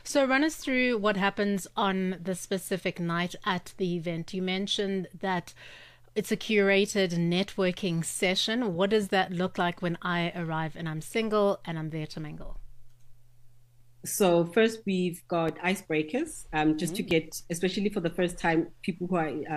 So run us through what happens on the specific night at the event. You mentioned that it's a curated networking session. What does that look like when I arrive and I'm single and I'm there to mingle? So first, we've got icebreakers, just to get, especially for the first time, people who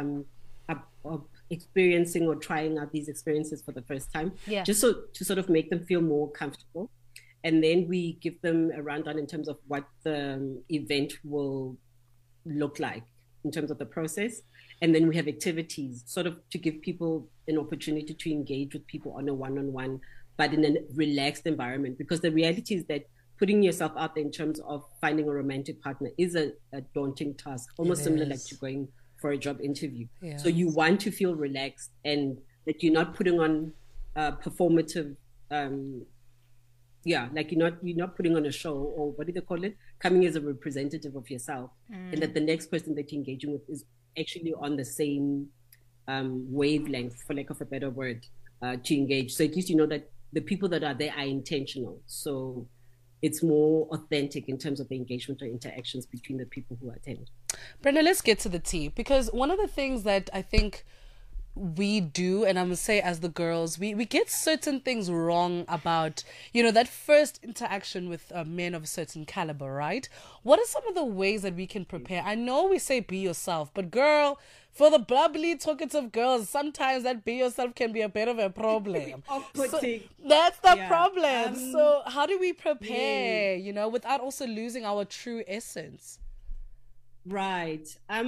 are experiencing or trying out these experiences for the first time, Yeah. just so to sort of make them feel more comfortable. And then we give them a rundown in terms of what the event will look like in terms of the process. And then we have activities sort of to give people an opportunity to engage with people on a one-on-one, but in a relaxed environment. Because the reality is that putting yourself out there in terms of finding a romantic partner is a daunting task, It almost similar like to is. going for a job interview. Yeah. So you want to feel relaxed and that you're not putting on performative, yeah, like you're not putting on a show, or what do they call it, coming as a representative of yourself, and that the next person that you're engaging with is actually on the same wavelength, for lack of a better word, to engage. So at least you know that the people that are there are intentional. So it's more authentic in terms of the engagement or interactions between the people who attend. Brenda, let's get to the tea, because one of the things that I think we do, and I'm gonna say as the girls, we get certain things wrong about, that first interaction with men of a certain caliber, right? What are some of the ways that we can prepare? I know we say be yourself, but girl, for the bubbly, talkative girls, sometimes that be yourself can be a bit of a problem. So Off-putting. that's the Yeah. problem. So how do we Yeah. prepare, without also losing our true essence? Right.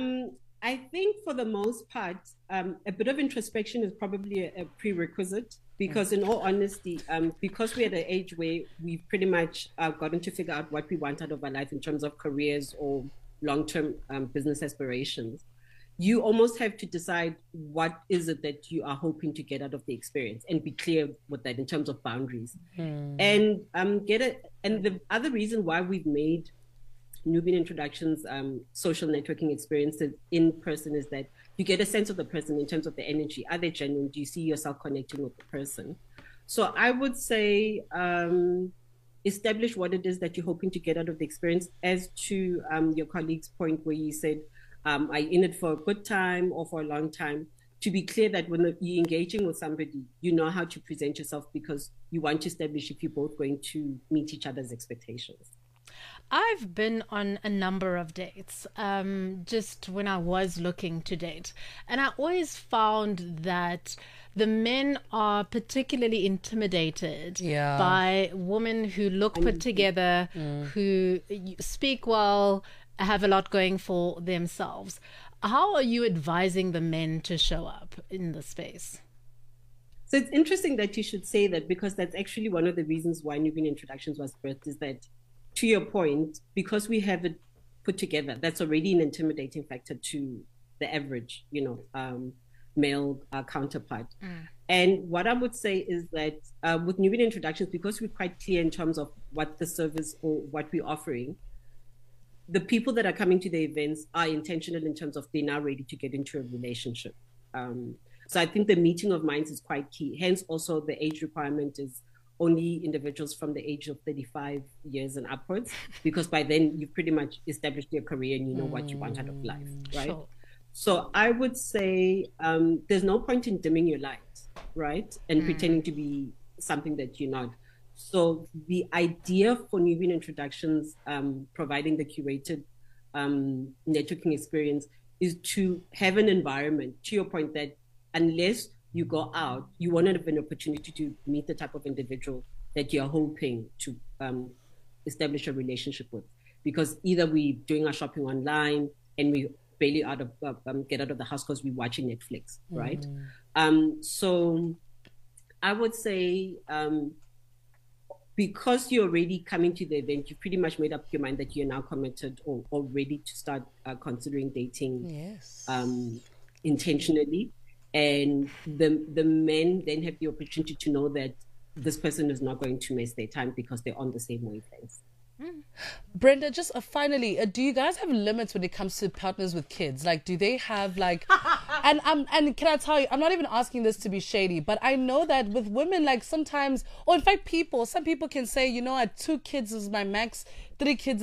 I think for the most part, a bit of introspection is probably a prerequisite because, in all honesty, because we're at an age where we've pretty much gotten to figure out what we want out of our life in terms of careers or long-term business aspirations, you almost have to decide what is it that you are hoping to get out of the experience and be clear with that in terms of boundaries. And get it. And the other reason why we've made Nubian introductions, social networking experiences in person is that you get a sense of the person in terms of the energy. Are they genuine? Do you see yourself connecting with the person? So I would say establish what it is that you're hoping to get out of the experience. As to your colleague's point where you said, are you in it for a good time or for a long time? To be clear that when you're engaging with somebody, you know how to present yourself because you want to establish if you're both going to meet each other's expectations. I've been on a number of dates, just when I was looking to date. And I always found that the men are particularly intimidated Yeah. by women who look put together, who speak well, have a lot going for themselves. How are you advising the men to show up in the space? So it's interesting that you should say that because that's actually one of the reasons why Nubian Introductions was birthed is that, to your point, because we have it put together, that's already an intimidating factor to the average, male counterpart. And what I would say is that with Nubian Introductions, because we're quite clear in terms of what the service or what we're offering, the people that are coming to the events are intentional in terms of they're now ready to get into a relationship. So I think the meeting of minds is quite key. Hence, also the age requirement is only individuals from the age of 35 years and upwards, because by then you've pretty much established your career and you know what you want out of life, right? Sure. So I would say there's no point in dimming your light, right? And pretending to be something that you're not. So the idea for Nubian Introductions, providing the curated networking experience, is to have an environment, to your point, that unless you go out, you want to have an opportunity to meet the type of individual that you're hoping to establish a relationship with. Because either we're doing our shopping online and we barely get out of the house because we're watching Netflix, right? So I would say because you're already coming to the event, you've pretty much made up your mind that you're now committed or ready to start considering dating Yes. intentionally. And the men then have the opportunity to know that this person is not going to waste their time because they're on the same wavelength. Brenda, just finally, do you guys have limits when it comes to partners with kids? Like, do they have like, and can I tell you, I'm not even asking this to be shady, but I know that with women, like sometimes, or in fact, some people can say, I had 2 kids is my max, 3 kids